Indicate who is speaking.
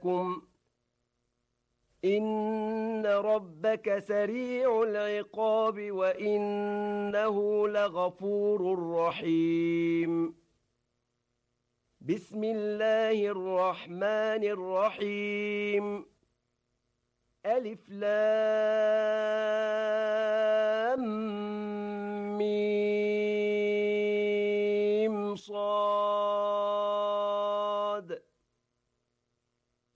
Speaker 1: لكم إن ربك سريع العقاب وإنه لغفور رحيم بسم الله الرحمن الرحيم ألف لام ميم